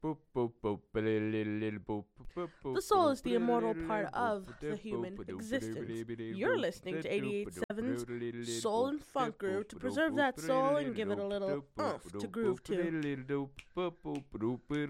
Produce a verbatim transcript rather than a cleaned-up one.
The soul is the immortal part of the human existence. You're listening to eighty-eight point seven's Soul and Funk Groove to preserve that soul and give it a little oomph to groove to.